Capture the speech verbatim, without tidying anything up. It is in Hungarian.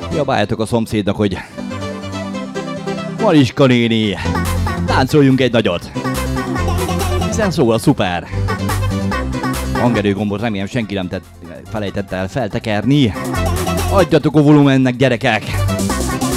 Jabáljátok a szomszédnak, hogy Mariska néni, táncoljunk egy nagyot. Hiszen szóval szuper. Hangerőgombot remélem senki nem tett, felejtette el feltekerni. Adjatok a volumennek, gyerekek!